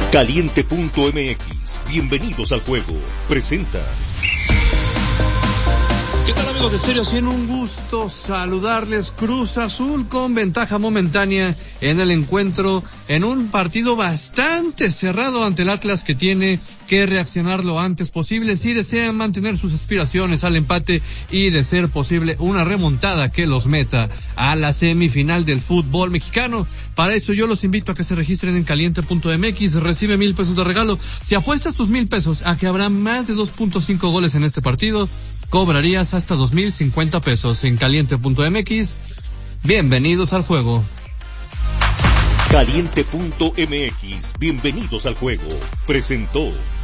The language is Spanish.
Caliente.mx, bienvenidos al juego, presenta. ¿Qué tal, amigos de Stereo 100? Un gusto saludarles. Cruz Azul con ventaja momentánea en el encuentro, en un partido bastante cerrado ante el Atlas, que tiene que reaccionar lo antes posible si desean mantener sus aspiraciones al empate y, de ser posible, una remontada que los meta a la semifinal del fútbol mexicano. Para eso yo los invito a que se registren en caliente.mx, recibe 1,000 pesos de regalo. Si apuestas tus 1,000 pesos a que habrá más de 2.5 goles en este partido, cobrarías hasta 2,050 pesos en caliente.mx. Bienvenidos al juego. Caliente.mx, bienvenidos al juego, presentó.